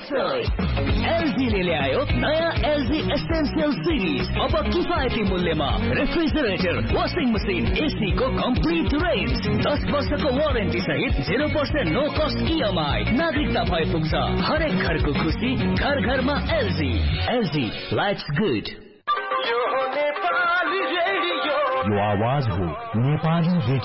LG ले ल्यायो नयाँ एलजी एसेन्शियल सिरिज। अब किफायती मूल्यमा रेफ्रिजरेटर, वाशिङ मसिन, एसी को कम्प्लिट रेन्ज, 10 वर्षको वारेन्टी सहित 0% नो कस्ट EMI। नागरिकता भए पुग्छ। हरेक घरको खुसी, घर घरमा एलजी। LG lives good. यो आवाज हो नेपाली